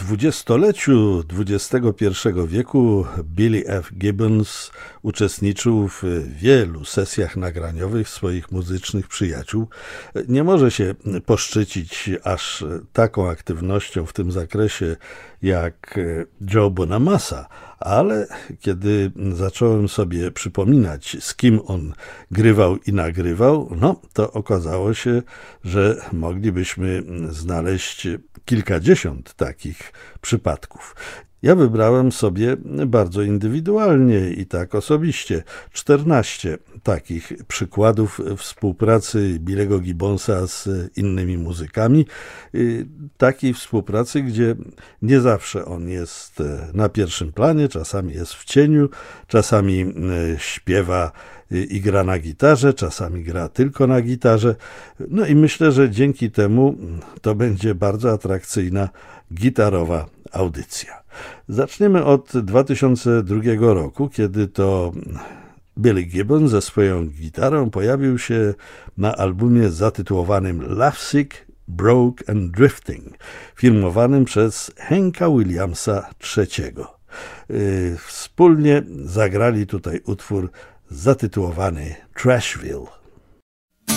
dwudziestoleciu XXI wieku Billy F. Gibbons uczestniczył w wielu sesjach nagraniowych swoich muzycznych przyjaciół. Nie może się poszczycić aż taką aktywnością w tym zakresie jak Joe Bonamassa, ale kiedy zacząłem sobie przypominać, z kim on grywał i nagrywał, to okazało się, że moglibyśmy znaleźć kilkadziesiąt takich przypadków. Ja wybrałem sobie bardzo indywidualnie i tak osobiście 14 takich przykładów współpracy Billego Gibbonsa z innymi muzykami. Takiej współpracy, gdzie nie zawsze on jest na pierwszym planie, czasami jest w cieniu, czasami śpiewa i gra na gitarze, czasami gra tylko na gitarze. No i myślę, że dzięki temu to będzie bardzo atrakcyjna gitarowa audycja. Zaczniemy od 2002 roku, kiedy to Billy Gibbon ze swoją gitarą pojawił się na albumie zatytułowanym Lovesick, Broke and Drifting, firmowanym przez Hanka Williamsa III. Wspólnie zagrali tutaj utwór zatytułowany Trashville.